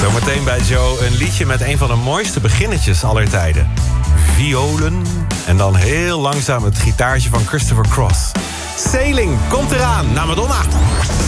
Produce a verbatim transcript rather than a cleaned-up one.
Zometeen bij Joe een liedje met een van de mooiste beginnetjes aller tijden. Violen en dan heel langzaam het gitaartje van Christopher Cross. Sailing komt eraan naar Madonna.